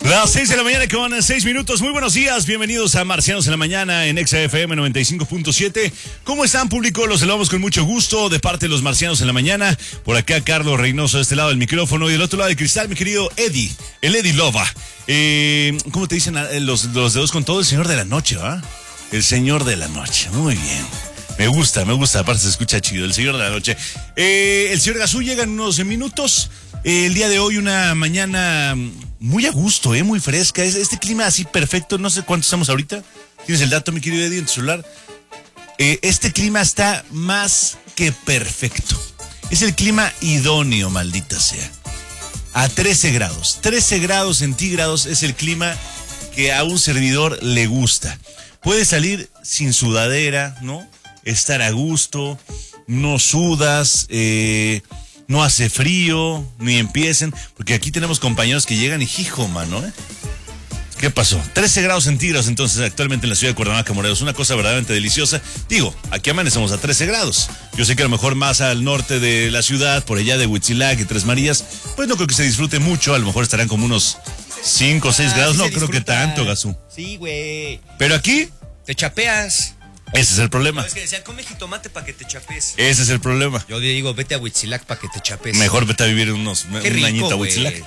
Las 6 de la mañana con 6 minutos. Muy buenos días, bienvenidos a Marcianos en la Mañana en XFM 95.7. ¿Cómo están, público? Los saludamos con mucho gusto de parte de los Marcianos en la Mañana. Por acá Carlos Reynoso de este lado del micrófono y del otro lado del cristal, mi querido Eddie, el Eddie Lova. ¿Cómo te dicen los dedos con todo? El señor de la noche, ¿va? El señor de la noche, muy bien. Me gusta, aparte se escucha chido, el señor de la noche. El señor Gazú llega en unos minutos. El día de hoy una mañana muy a gusto, muy fresca. Este clima así perfecto, no sé cuánto estamos ahorita. ¿Tienes el dato, mi querido Eddie, en tu celular? Este clima está más que perfecto. Es el clima idóneo, maldita sea. A 13 grados. 13 grados centígrados es el clima que a un servidor le gusta. Puedes salir sin sudadera, ¿no? Estar a gusto, no sudas, no hace frío, ni empiecen, porque aquí tenemos compañeros que llegan y hijo, mano, ¿Qué pasó? 13 grados centígrados entonces actualmente en la ciudad de Cuernavaca, Morelos, una cosa verdaderamente deliciosa. Digo, aquí amanecemos a 13 grados. Yo sé que a lo mejor más al norte de la ciudad, por allá de Huitzilac y Tres Marías, pues no creo que se disfrute mucho, a lo mejor estarán como unos 5 o 6 grados, no creo que tanto, Gazú. Sí, güey. Pero aquí te chapeas. Ese es el problema. No, es que decían, come jitomate para que te chapes. Ese es el problema. Yo digo, vete a Huitzilac para que te chapes. Mejor vete a vivir un añito a Huitzilac.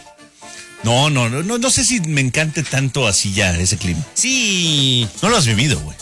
No sé si me encante tanto así ya ese clima. Sí. No lo has vivido, güey.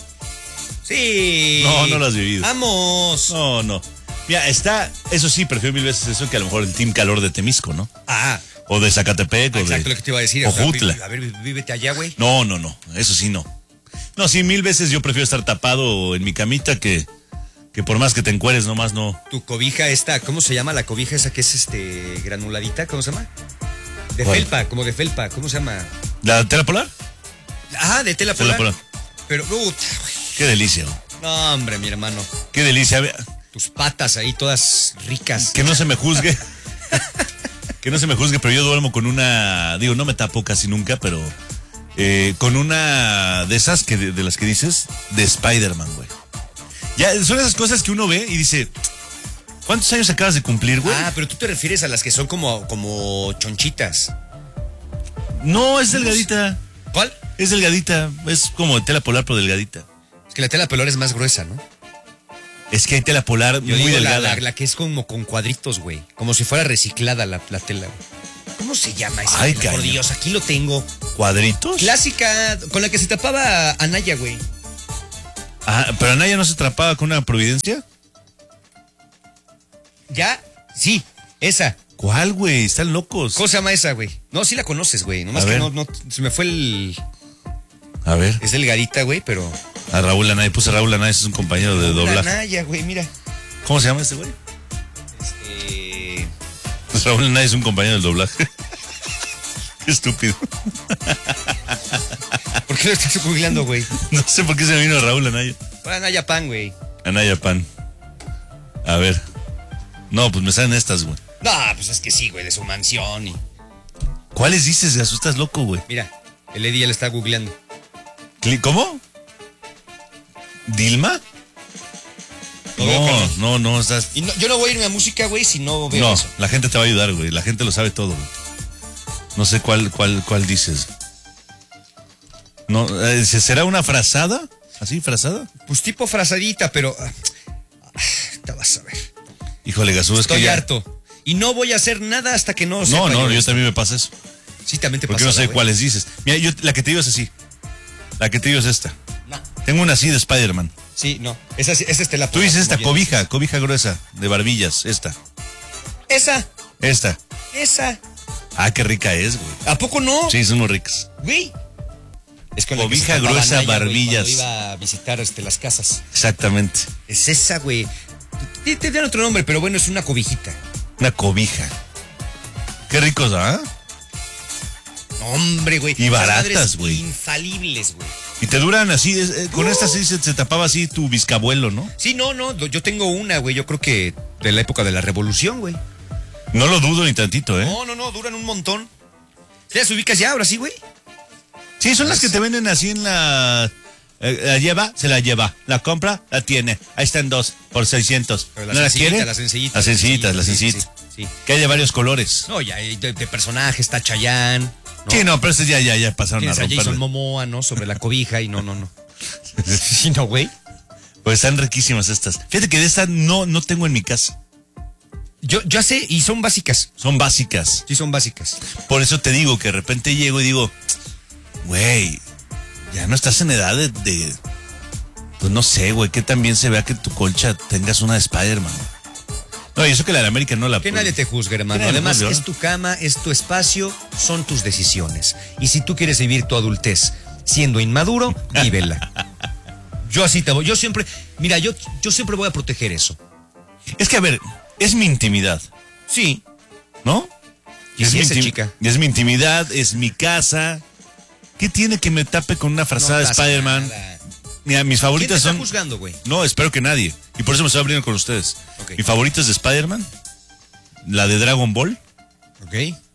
Sí. No lo has vivido. Vamos. No. Mira, eso sí, prefiero mil veces eso que a lo mejor el Team Calor de Temisco, ¿no? Ah. O de Zacatepec, o exacto, de lo que te iba a decir. Ojutla. A ver, vívete allá, güey. No, eso sí no. No, sí, mil veces yo prefiero estar tapado en mi camita que por más que te encueres, nomás no. Tu cobija esta, ¿cómo se llama la cobija esa que es granuladita? ¿Cómo se llama? De ¿cuál? felpa, como de felpa, ¿cómo se llama? ¿La tela polar? Ajá, de tela polar. Pero, qué delicia, güey. No, hombre, mi hermano. Qué delicia. Tus patas ahí todas ricas. Que no se me juzgue. Que no se me juzgue, pero yo duermo con una... Digo, no me tapo casi nunca, pero... con una de esas de las que dices, de Spider-Man, güey. Ya, son esas cosas que uno ve y dice... ¿Cuántos años acabas de cumplir, güey? Ah, pero tú te refieres a las que son como chonchitas. No, es delgadita. ¿Cuál? Es delgadita. Es como tela polar, pero delgadita. Es que la tela polar es más gruesa, ¿no? Es que hay tela polar muy delgada. La que es como con cuadritos, güey. Como si fuera reciclada la tela, güey. ¿Cómo se llama esa? Ay, por Dios, aquí lo tengo. ¿Cuadritos? Clásica, con la que se tapaba Anaya, güey. Ah, ¿pero Anaya no se atrapaba con una providencia? ¿Ya? Sí, esa. ¿Cuál, güey? Están locos. ¿Cómo se llama esa, güey? No, sí la conoces, güey. Nomás que no, se me fue el... A ver. Es delgadita, güey, pero... A Raúl Anaya, puse a Raúl Anaya, ese es un compañero de doblaje. Anaya, güey, mira. ¿Cómo se llama este güey? Pues Raúl Anaya es un compañero del doblaje. Qué estúpido. ¿Por qué lo estás googleando, güey? No sé por qué se me vino Raúl Anaya. Anaya Pan, güey. Anaya Pan. A ver. No, pues me salen estas, güey. No, pues es que sí, güey, de su mansión y... ¿Cuáles dices, Gazú? Estás loco, güey. Mira, el Eddie ya lo está googleando. ¿Cómo? ¿Dilma? No, estás... Y yo no voy a irme a música, güey, si no veo eso. No, la gente te va a ayudar, güey. La gente lo sabe todo, güey. No sé cuál dices. No, ¿será una frazada? ¿Así, frazada? Pues tipo frazadita, pero... te vas a ver. Híjole, Gazú, es que estoy harto. Y no voy a hacer nada hasta que no sepa. No, yo también me pasa eso. Sí, también te pasa. Porque no sé cuáles dices. Mira, la que te digo es así. La que te digo es esta. No. Tengo una así de Spider-Man. Sí, no. Esa es tela. Tú dices esta, cobija gruesa, de barbillas, esta. Esa. Ah, qué rica es, güey. ¿A poco no? Sí, son muy ricas. Güey. Es con cobija gruesa, barbillas. Cuando iba a visitar las casas. Exactamente. Es esa, güey. Te dan otro nombre, pero bueno, es una cobijita. Una cobija. Qué ricos, ¿ah? Hombre, güey. Y baratas, güey. Infalibles, güey. Y te duran así, con estas sí se tapaba así tu bisabuelo, ¿no? Sí, no, yo tengo una, güey, yo creo que de la época de la Revolución, güey. No lo dudo ni tantito, ¿eh? No, duran un montón. ¿Te las ubicas ya ahora sí, güey? Sí, son las que te venden así en la... la lleva, se la lleva. La compra, la tiene. Ahí están 2 por 600. Pero ¿No las quiere? Las sencillitas. Las sencillitas. Sí. Que hay de varios colores. No, ya de personaje está Chayanne. ¿no? Sí, no, pero estos ya pasaron Tienes a a Jason romperle. Momoa, ¿no? Sobre la cobija y no. Sí, no, güey. Pues están riquísimas estas. Fíjate que de estas no tengo en mi casa. Yo sé, y son básicas. Son básicas. Sí, son básicas. Por eso te digo que de repente llego y digo, güey, ya no estás en edad de pues no sé, güey, que también se vea que tu colcha tengas una de Spider-Man. No, y eso que la de América no la... Que nadie te juzgue, hermano. Que nadie me Además, juzgue, es tu cama, es tu espacio, son tus decisiones. Y si tú quieres vivir tu adultez siendo inmaduro, vívela. Yo así te voy. Yo siempre voy a proteger eso. Es que, a ver, es mi intimidad, Sí. ¿no? Y es si mi esa chica. Es mi intimidad, es mi casa. ¿Qué tiene que me tape con una frazada de pasa Spider-Man? nada. Mira, mis ¿Quién te favoritas está son... juzgando, güey? No, espero que nadie. Y por eso me estoy abriendo con ustedes. Ok. Mi favorita es de Spider-Man, la de Dragon Ball, Ok.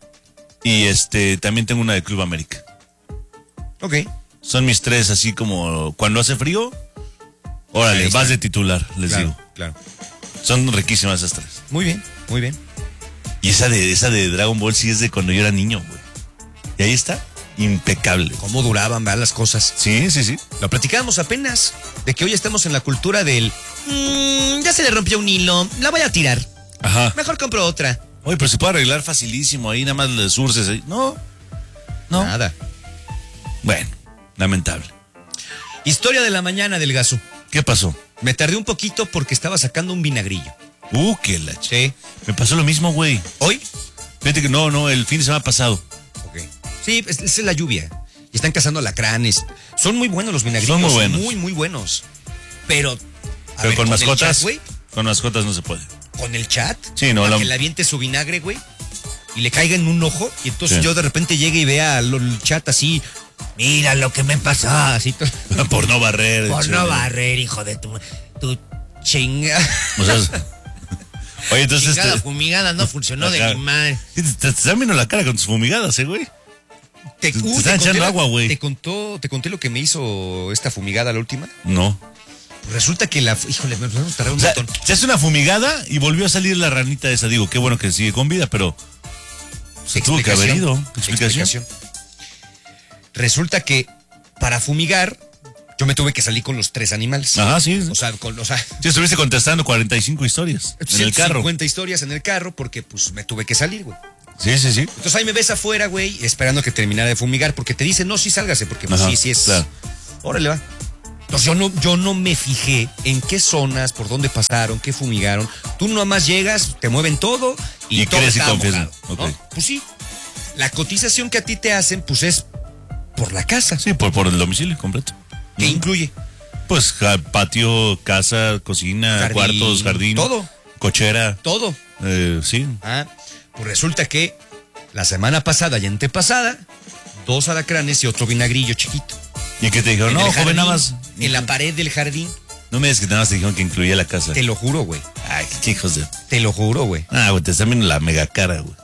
y también tengo una de Club América. Ok. Son mis tres, así como cuando hace frío, órale, Ahí está. vas de titular, les Claro, digo. claro. Son riquísimas esas tres. Muy bien, muy bien. Y esa de Dragon Ball sí es de cuando yo era niño, güey. Y ahí está, impecable. Cómo duraban, ¿verdad? Las cosas. Sí. Lo platicábamos apenas, de que hoy estamos en la cultura del... ya se le rompió un hilo, la voy a tirar. Ajá. Mejor compro otra. Oye, pero se puede arreglar facilísimo, ahí nada más le surces ahí. No. Nada. Bueno, lamentable. Historia de la mañana del Gaso. ¿Qué pasó? Me tardé un poquito porque estaba sacando un vinagrillo. Que la Sí. Me pasó lo mismo, güey. ¿Hoy? Fíjate que no, el fin de semana pasado. Ok. Sí, es la lluvia. Y están cazando alacranes. Son muy buenos los vinagrillos. Son muy buenos. Muy, muy buenos. Pero... a Pero ver, con el mascotas, chat, güey, con mascotas no se puede. con el chat. Sí, no, para la- que le aviente su vinagre, güey. Y le caiga en un ojo. Y entonces Sí. yo de repente llegue y vea el chat así. Mira lo que me pasó. Así todo. Por no barrer. Por no chile. barrer, hijo de tu chinga. O sea, oye, entonces Chingada fumigada no funcionó de Ajá. mi madre. te están viendo la cara con tus fumigadas, güey. Te están conté echando agua, güey. Te conté lo que me hizo esta fumigada la última. No. Resulta que híjole, me vamos a tardar un O sea, montón. se hace una fumigada y volvió a salir la ranita esa. Digo, qué bueno que sigue con vida, pero se tuvo que haber ido. ¿Explicación? Resulta que para fumigar, yo me tuve que salir con los 3 animales. Ajá, sí. O sea, Sí, estuviste contestando 45 historias en el carro. 50 historias en el carro porque pues me tuve que salir, güey. Sí. Entonces ahí me ves afuera, güey, esperando que terminara de fumigar porque te dicen, no, sí, sálgase, porque pues, Ajá, sí es... claro. Órale, va. Entonces yo no me fijé en qué zonas, por dónde pasaron, qué fumigaron. Tú nomás llegas, te mueven todo y todo crees y estaba confías. mojado, ¿no? Ok. Pues sí. La cotización que a ti te hacen, pues es por la casa. Sí, por el domicilio completo. ¿Qué incluye? Pues patio, casa, cocina, Jardín, cuartos, jardín. todo. Cochera. Todo. Sí. Ah, pues resulta que la semana pasada y antepasada, 2 alacranes y otro vinagrillo chiquito. ¿Y qué te dijeron? En No, el joven, jardín, nada más. En la pared del jardín. No me digas que nada más te dijeron que incluía la casa. Te lo juro, güey. Ay, qué hijos de... Te lo juro, güey. Güey, te están viendo la mega cara, güey.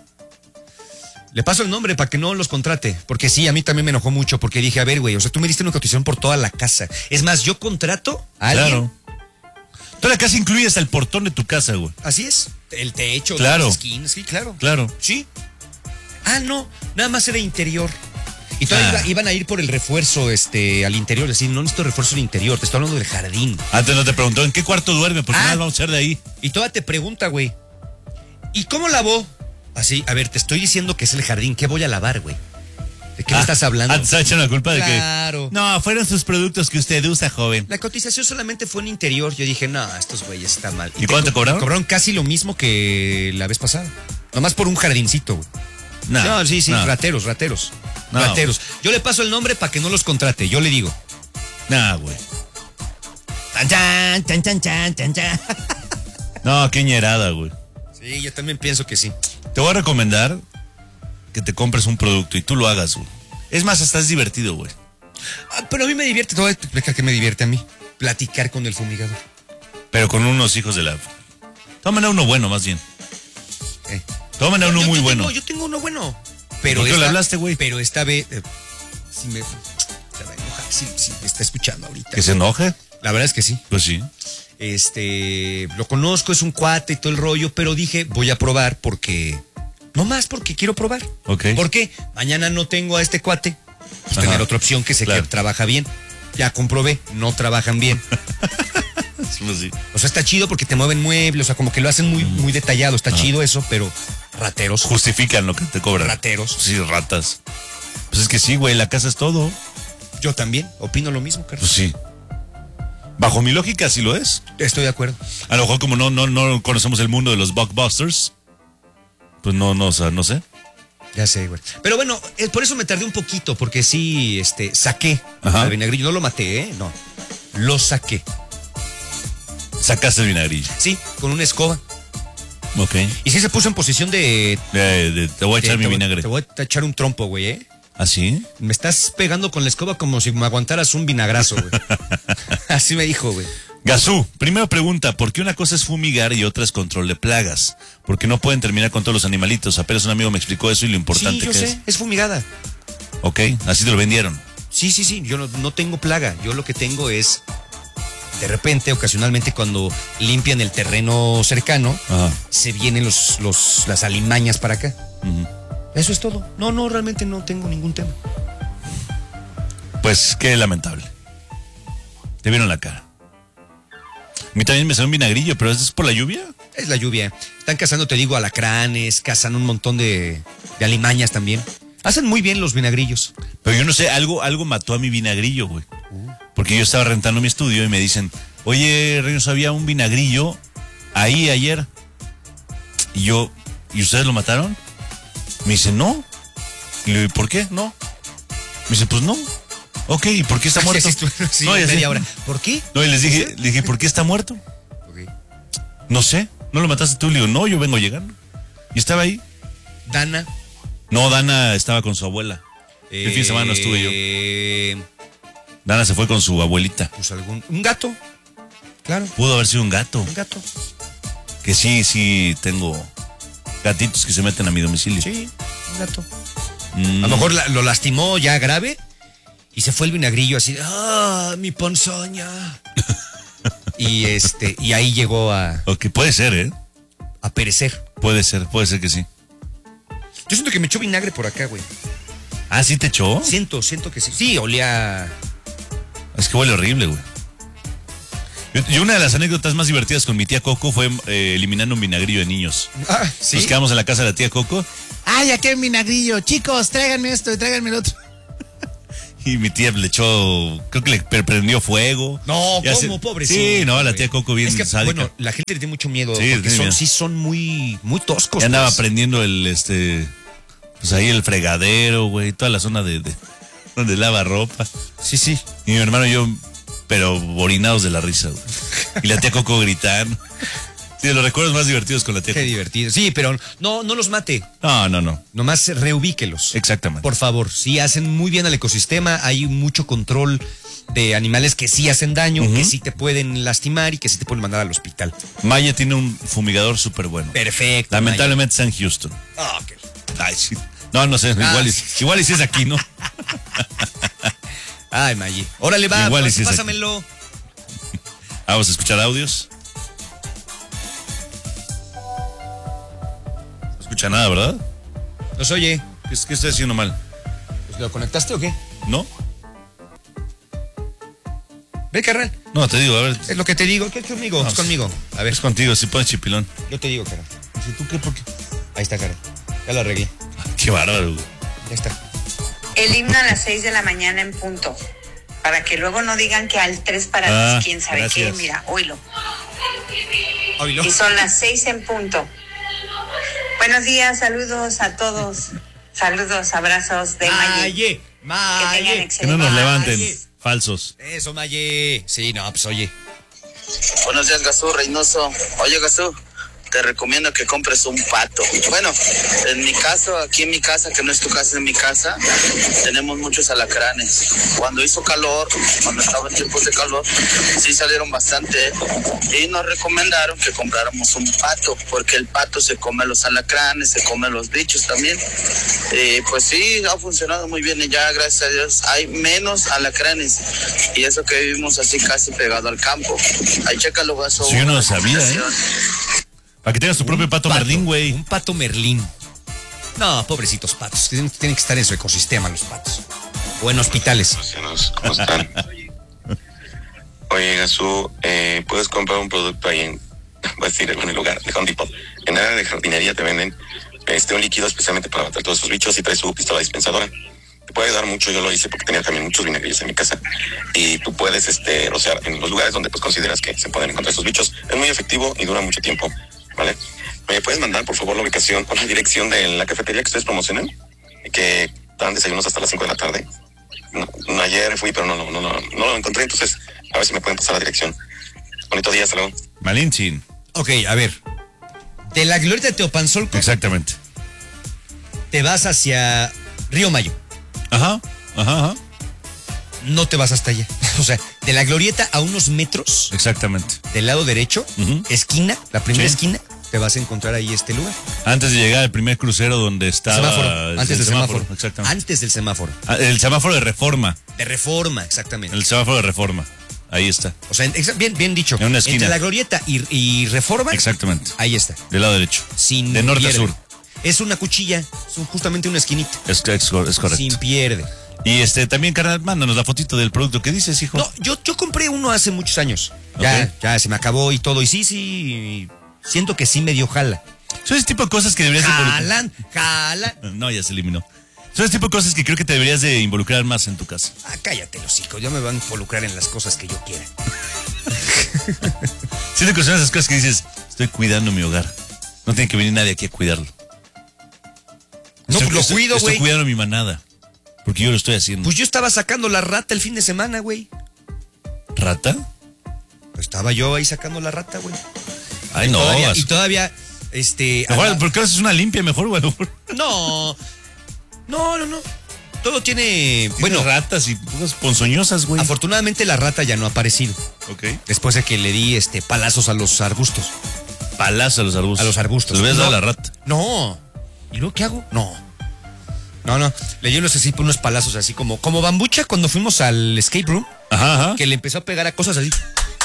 Le paso el nombre para que no los contrate. Porque sí, a mí también me enojó mucho. Porque dije, a ver, güey, o sea, tú me diste una cotización por toda la casa. Es más, yo contrato a alguien. Claro. Toda la casa incluye hasta el portón de tu casa, güey. Así es. El techo, Claro. las esquinas, sí, claro. Claro. Sí. Ah, no, nada más era interior. Y todavía iban a ir por el refuerzo al interior. Es decir, no necesito refuerzo en interior, te estoy hablando del jardín. Antes no te preguntó en qué cuarto duerme, porque Ah. nada vamos a hacer de ahí. Y todavía te pregunta, güey. ¿Y cómo lavó? Así, a ver, te estoy diciendo que es el jardín. ¿Qué voy a lavar, güey? ¿De qué me estás hablando? Te está echando la culpa de que. Claro. No, fueron sus productos que usted usa, joven. La cotización solamente fue en interior. Yo dije, no, estos güeyes están mal. ¿Y cuánto te cobraron? Cobraron casi lo mismo que la vez pasada. Nomás por un jardincito, güey. No, sí, no. rateros. No. Rateros. Yo le paso el nombre para que no los contrate. Yo le digo. Nah, güey. Tan, chan, chan, chan, chan, chan, chan. No, qué ñerada, güey. Sí, yo también pienso que sí. Te voy a recomendar que te compres un producto y tú lo hagas, güey. Es más, hasta es divertido, güey. Pero a mí me divierte. Te voy a explicar qué me divierte a mí. Platicar con el fumigador. Pero con unos hijos de la... Tomen a uno bueno, más bien. Tomen a uno muy bueno. Yo tengo uno bueno. Pero ¿Por qué le hablaste, güey? Pero esta vez... si me... Se va a enojar. Si me está escuchando ahorita. ¿Que se enoje? La verdad es que sí. Pues sí. Lo conozco, es un cuate y todo el rollo, pero dije, voy a probar porque No más porque quiero probar. Ok. ¿Por qué? Mañana no tengo a este cuate. Pues Ajá. tener otra opción que sé Claro. que trabaja bien. Ya comprobé, no trabajan bien. Pues sí. O sea, está chido porque te mueven muebles, o sea, como que lo hacen muy detallado. Está chido eso, pero rateros. Justifican lo que te cobran. Rateros. Sí, ratas. Pues es que sí, güey, la casa es todo. Yo también opino lo mismo, Carlos. Pues sí. Bajo mi lógica sí lo es. Estoy de acuerdo. A lo mejor como no conocemos el mundo de los blockbusters, pues o sea, no sé. Ya sé, güey. Pero bueno, por eso me tardé un poquito, porque sí, saqué Ajá. al vinagrillo. No lo maté, ¿eh? No. Lo saqué. Sacaste el vinagrillo. Sí, con una escoba. Ok. Y sí se puso en posición de... Te voy a echar mi te vinagre. Te voy a echar un trompo, güey, ¿eh? ¿Ah, sí? Me estás pegando con la escoba como si me aguantaras un vinagrazo, güey. Así me dijo, güey. Gazú, primera pregunta, ¿por qué una cosa es fumigar y otra es control de plagas? Porque no pueden terminar con todos los animalitos. Apenas un amigo me explicó eso y lo importante Sí, yo que sé, es fumigada. Ok, así te lo vendieron. Sí, yo no tengo plaga. Yo lo que tengo es, de repente, ocasionalmente, cuando limpian el terreno cercano, Ajá. se vienen las alimañas para acá. Ujú. Eso es todo. No, realmente no tengo ningún tema. Pues qué lamentable. Te vieron la cara. A mí también me salió un vinagrillo, pero ¿es por la lluvia? Es la lluvia. Están cazando, te digo, alacranes, cazan un montón de alimañas también. Hacen muy bien los vinagrillos. Pero yo no sé, algo mató a mi vinagrillo, güey. Porque yo estaba rentando mi estudio y me dicen, oye, Reynoso, había un vinagrillo ahí ayer. Y yo, ¿y ustedes lo mataron? Me dice, no. Y le digo, ¿por qué? No. Me dice, pues no. Ok, ¿y por qué está muerto? Sí, No, ya sé. media hora. ¿Por qué? No, y le dije, ¿por qué está muerto? Ok. No sé, ¿no lo mataste tú? Le digo, no, yo vengo llegando. Y estaba ahí. Dana. No, Dana estaba con su abuela. El fin de semana no estuve yo. Dana se fue con su abuelita. Pues un gato. Claro, Pudo haber sido un gato. un gato. Que sí, tengo gatitos que se meten a mi domicilio. Sí, un gato. Mm, A lo mejor lo lastimó ya grave y se fue el vinagrillo así, mi ponzoña. y ahí llegó a Ok, puede ser, ¿eh? perecer. Puede ser que sí. Yo siento que me echó vinagre por acá, güey. Ah, ¿sí te echó? Siento que sí. Sí, olía. Es que huele horrible, güey. Y una de las anécdotas más divertidas con mi tía Coco fue eliminando un vinagrillo de niños. Sí. Nos quedamos en la casa de la tía Coco ¡Ay, aquí hay un vinagrillo! Chicos, tráiganme esto y tráiganme el otro. y mi tía le echó, creo que le prendió fuego. No, Ya ¿cómo? Pobrecito. Sí, no, la güey. tía Coco bien es que, sádica. bueno, la gente le tiene mucho miedo Sí, porque tiene miedo. son muy toscos. Ya andaba pues. prendiendo pues ahí el fregadero, güey, toda la zona de donde lava ropa. Sí. Y mi hermano y yo, pero orinados de la risa, güey. Y la tía Coco gritando. Sí, de los recuerdos más divertidos con la tía Qué Coco. divertido. Sí, pero no los mate. No. Nomás reubíquelos. Exactamente. Por favor, sí hacen muy bien al ecosistema, hay mucho control de animales que sí hacen daño, que sí te pueden lastimar y que sí te pueden mandar al hospital. Maya tiene un fumigador súper bueno. Perfecto. Lamentablemente está en Houston. Maya. Ah, ok. Ay, sí. No sé, igual y si es aquí, ¿no? Ay, Maggi. Órale, va, Igual y sí es aquí. pásamelo. Vamos a escuchar audios. No escucha nada, ¿verdad? Nos oye. ¿Qué estoy haciendo mal? Pues, ¿lo conectaste o qué? ¿No? Ve, carnal. No, te digo, a ver. Es lo que te digo. ¿Qué es conmigo? No, es conmigo. A ver, Es contigo, si pones chipilón. yo te digo, carnal. ¿Y tú qué? ¿Por qué? Ahí está, carnal. Ya lo arreglé. Qué bárbaro, güey. Ya está. El himno a las 6 de la mañana en punto. Para que luego no digan que al 3 para las quién sabe gracias. qué. Mira, oílo. Oílo. Y son las 6 en punto. Buenos días, saludos a todos. Saludos, abrazos de Maggi. Maye. Que tengan Que no excelente. nos levanten. Ay. Falsos. Eso, Maye. Sí, no, pues oye. Buenos días, Gazú, Reynoso. Oye, Gazú, te recomiendo que compres un pato. Bueno, en mi caso, aquí en mi casa, que no es tu casa, es mi casa, tenemos muchos alacranes. Cuando hizo calor, cuando estaba en tiempos de calor, sí salieron bastante y nos recomendaron que compráramos un pato, porque el pato se come los alacranes, se come los bichos también. Pues sí, ha funcionado muy bien y ya, gracias a Dios, hay menos alacranes. Y eso que vivimos así casi pegado al campo. Ahí chécalo, Gazú. Sí, yo no lo sabía, ¿eh? Para que tengas tu propio pato Merlín, güey. Un pato Merlín. No, pobrecitos patos. Tienen que estar en su ecosistema los patos. O en hospitales. ¿Cómo están? Oye, Gasú, puedes comprar un producto ahí en, voy a decir, en el lugar de Home Depot. En el área de jardinería te venden un líquido especialmente para matar todos esos bichos y trae su pistola dispensadora. Te puede ayudar mucho, yo lo hice porque tenía también muchos vinagrillos en mi casa. Y tú puedes rociar en los lugares donde pues consideras que se pueden encontrar esos bichos. Es muy efectivo y dura mucho tiempo, ¿vale? ¿Me puedes mandar, por favor, la ubicación o la dirección de la cafetería que ustedes promocionan? Y que dan desayunos hasta las 5 de la tarde. No, ayer fui, pero no lo encontré, entonces a ver si me pueden pasar la dirección. Bonito día, hasta luego. Malintzin. Ok, a ver. De la Glorieta de Teopanzolco Exactamente. te vas hacia Río Mayo. Ajá. No te vas hasta allá. O sea, de la Glorieta a unos metros Exactamente. del lado derecho, Ujú. esquina, la primera Sí. esquina, te vas a encontrar ahí este lugar. Antes de llegar al primer crucero donde estaba... Semáforo. Antes del semáforo. Exactamente. Antes del semáforo. El semáforo de Reforma. De Reforma, exactamente. El semáforo de Reforma. Ahí está. O sea, bien dicho. En una esquina. Entre la Glorieta y Reforma. Exactamente. Ahí está. Del lado derecho. Sin de norte pierde. a sur. Es una cuchilla, es justamente una esquinita. Es correcto. Sin pierde. Y también, carnal, mándanos la fotito del producto que dices, hijo. No, yo compré uno hace muchos años. Ok. Ya se me acabó y todo. Y sí, siento que sí me dio jala. Son ese tipo de cosas que deberías Jalan. No, ya se eliminó. Son ese tipo de cosas que creo que te deberías de involucrar más en tu casa. Ah, cállate, los hijos. Ya me van a involucrar en las cosas que yo quiera. Siento que son esas cosas que dices, estoy cuidando mi hogar. No tiene que venir nadie aquí a cuidarlo. No, pues lo cuido, Estoy güey. cuidando mi manada. Porque yo lo estoy haciendo. Pues yo estaba sacando la rata el fin de semana, güey. ¿Rata? Estaba yo ahí sacando la rata, güey. Ay, no. Y todavía, Mejor, ¿por qué haces una limpia mejor, güey? No. Todo tiene... Bueno, ratas y cosas ponzoñosas, güey. Afortunadamente la rata ya no ha aparecido. Ok. Después de que le di palazos a los arbustos. Palazo a los arbustos. A los arbustos. Les voy a dar No. a la rata. No. ¿Y luego qué hago? No. Le di unos palazos así como Bambucha cuando fuimos al escape room. Ajá. Que le empezó a pegar a cosas así.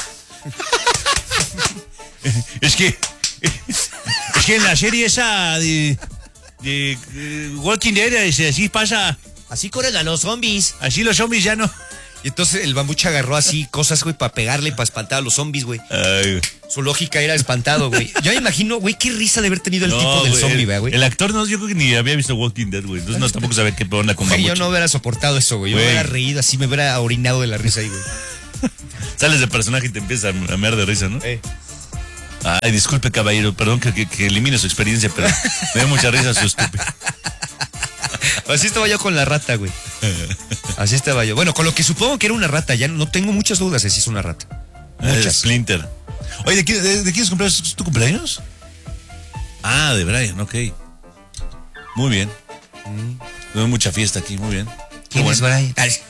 Es que en la serie esa de Walking Dead así pasa. Así corren a los zombies. Así los zombies ya no. Y entonces el Bambucha agarró así cosas, güey, para pegarle, para espantar a los zombies, güey. Ay, Su lógica era espantado, güey. Yo me imagino, güey, qué risa de haber tenido el tipo del zombie, güey. El actor no, yo creo que ni había visto Walking Dead, güey. Entonces no tampoco sabía qué onda con Güey, yo Bambucha. no hubiera soportado eso, güey. Yo me Güey. hubiera reído así, me hubiera orinado de la risa ahí, güey. Sales de personaje y te empiezas a mear de risa, ¿no? Ay, disculpe, caballero, perdón que elimine su experiencia, pero me dio mucha risa su estúpido. Así estaba yo con la rata, güey. Así estaba yo. Bueno, con lo que supongo que era una rata, ya no tengo muchas dudas de si es una rata. Muchas. Splinter. Oye, ¿de quién es cumpleaños? ¿Es tu cumpleaños? Ah, de Brian, ok. Muy bien. Tenemos mucha fiesta aquí, muy bien. ¿Quién es Brian?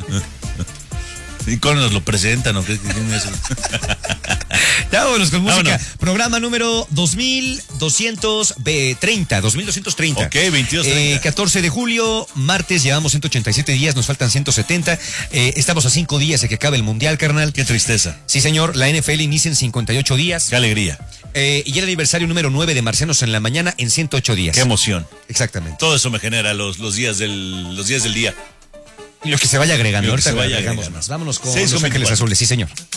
¿Y cuándo nos lo presentan o qué? ¿Quién es? Ya vámonos con música. Vámonos. Programa número 2230. 2230. Ok, 22:30. 14 de julio, martes, llevamos 187 días, nos faltan 170. Estamos a 5 días de que acabe el Mundial, carnal. Qué tristeza. Sí, señor, la NFL inicia en 58 días. Qué alegría. Y el aniversario número 9 de Marcianos en la Mañana en 108 días. Qué emoción. Exactamente. Todo eso me genera los días del día. Y lo que se vaya agregando, Y lo que ahorita se vaya agregamos agregando. más. Vámonos con 6:24. Los Ángeles Azules, sí, señor.